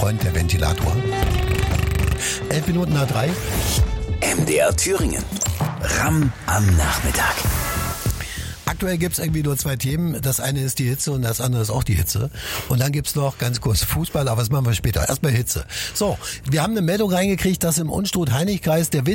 Freund der Ventilator. 11 Minuten nach 3. MDR Thüringen. Ramm am Nachmittag. Aktuell gibt's irgendwie nur zwei Themen. Das eine ist die Hitze und das andere ist auch die Hitze. Und dann gibt's noch ganz kurz Fußball, aber das machen wir später. Erstmal Hitze. So, wir haben eine Meldung reingekriegt, dass im Unstrut-Heinig-Kreis der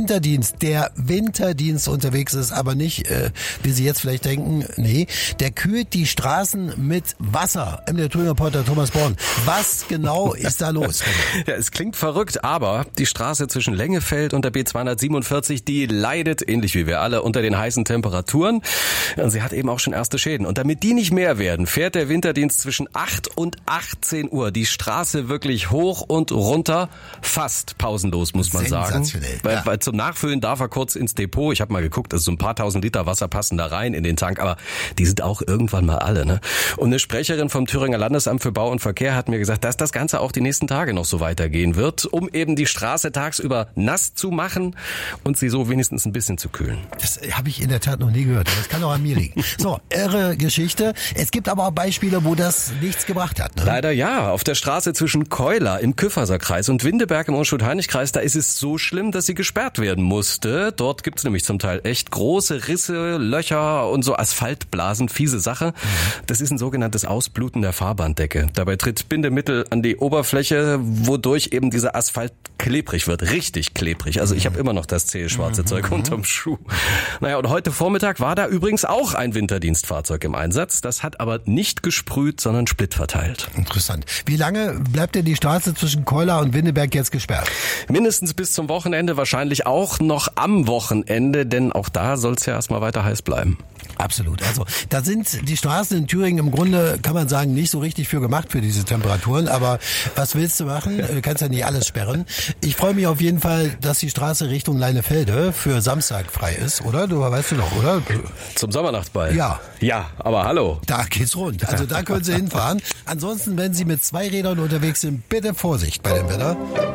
Winterdienst unterwegs ist, aber nicht, wie Sie jetzt vielleicht denken, nee, der kühlt die Straßen mit Wasser. MDR Thüringer Reporter Thomas Born. Was genau ist da los? Ja, es klingt verrückt, aber die Straße zwischen Lengefeld und der B247, die leidet, ähnlich wie wir alle, unter den heißen Temperaturen. Und sie hat eben auch schon erste Schäden. Und damit die nicht mehr werden, fährt der Winterdienst zwischen 8 und 18 Uhr die Straße wirklich hoch und runter, fast pausenlos, muss man sagen. Weil zum Nachfüllen darf er kurz ins Depot. Ich habe mal geguckt, also so ein paar tausend Liter Wasser passen da rein in den Tank, aber die sind auch irgendwann mal alle, ne? Und eine Sprecherin vom Thüringer Landesamt für Bau und Verkehr hat mir gesagt, dass das Ganze auch die nächsten Tage noch so weitergehen wird, um eben die Straße tagsüber nass zu machen und sie so wenigstens ein bisschen zu kühlen. Das habe ich in der Tat noch nie gehört. Das kann auch an mir liegen. So, irre Geschichte. Es gibt aber auch Beispiele, wo das nichts gebracht hat. Ne? Leider ja. Auf der Straße zwischen Keuler im Küfferserkreis und Windeberg im Unstrut-Heinig-Kreis, da ist es so schlimm, dass sie gesperrt werden musste. Dort gibt's nämlich zum Teil echt große Risse, Löcher und so Asphaltblasen, fiese Sache. Das ist ein sogenanntes Ausbluten der Fahrbahndecke. Dabei tritt Bindemittel an die Oberfläche, wodurch eben dieser Asphalt klebrig wird. Richtig klebrig. Also ich habe immer noch das zähe schwarze Zeug unterm Schuh. Naja, und heute Vormittag war da übrigens auch ein Winterdienstfahrzeug im Einsatz. Das hat aber nicht gesprüht, sondern Split verteilt. Interessant. Wie lange bleibt denn die Straße zwischen Keuler und Windeberg jetzt gesperrt? Mindestens bis zum Wochenende, wahrscheinlich auch noch am Wochenende, denn auch da soll es ja erstmal weiter heiß bleiben. Absolut. Also da sind die Straßen in Thüringen im Grunde, kann man sagen, nicht so richtig für gemacht für diese Temperaturen. Aber was willst du machen? Du kannst ja nicht alles sperren. Ich freue mich auf jeden Fall, dass die Straße Richtung Leinefelde für Samstag frei ist, oder? Du weißt du noch, oder? Zum Sommernachtball? Ja. Ja, aber hallo. Da geht's rund. Also da können Sie hinfahren. Ansonsten, wenn Sie mit 2 Rädern unterwegs sind, bitte Vorsicht bei dem Wetter.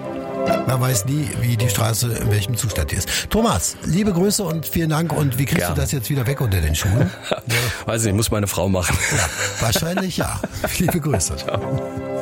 Man weiß nie, wie die Straße, in welchem Zustand die ist. Thomas, liebe Grüße und vielen Dank. Und wie kriegst du das jetzt wieder weg unter den Schuhen? Weiß nicht, muss meine Frau machen. Ja, wahrscheinlich ja. Liebe Grüße. Ciao.